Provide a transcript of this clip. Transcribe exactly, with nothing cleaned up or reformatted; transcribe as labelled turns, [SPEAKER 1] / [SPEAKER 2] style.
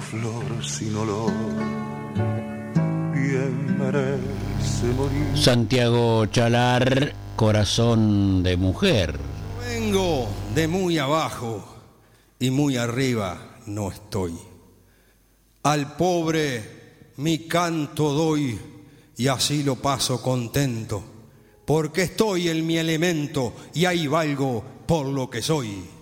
[SPEAKER 1] flor sin olor bien merece morir.
[SPEAKER 2] Santiago Chalar, Corazón de Mujer.
[SPEAKER 3] Vengo de muy abajo y muy arriba no estoy. Al pobre mi canto doy y así lo paso contento, porque estoy en mi elemento y ahí valgo por lo que soy.